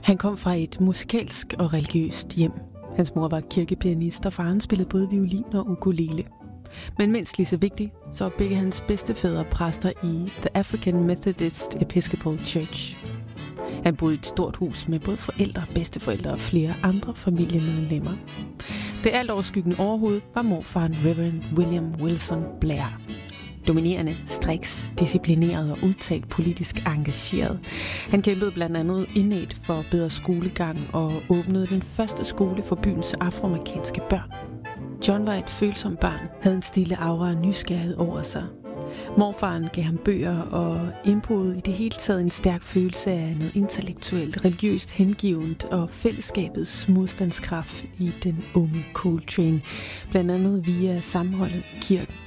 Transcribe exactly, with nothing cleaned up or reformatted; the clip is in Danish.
Han kom fra et musikalsk og religiøst hjem. Hans mor var kirkepianist, og faren spillede både violin og ukulele. Men mindst lige så vigtigt, så var begge hans bedstefædre præster i The African Methodist Episcopal Church. Han boede i et stort hus med både forældre, bedsteforældre og flere andre familiemedlemmer. Det alt overskyggende overhoved var morfaren Reverend William Wilson Blair. Dominerende, striks, disciplineret og udtalt politisk engageret. Han kæmpede blandt andet indædt for bedre skolegang og åbnede den første skole for byens afroamerikanske børn. John var et følsomt barn, havde en stille aura og nysgerrighed over sig. Morfaren gav ham bøger og indbrudte i det hele taget en stærk følelse af noget intellektuelt, religiøst hengivent og fællesskabets modstandskraft i den unge Coltrane, blandt andet via sammenholdet i kirken.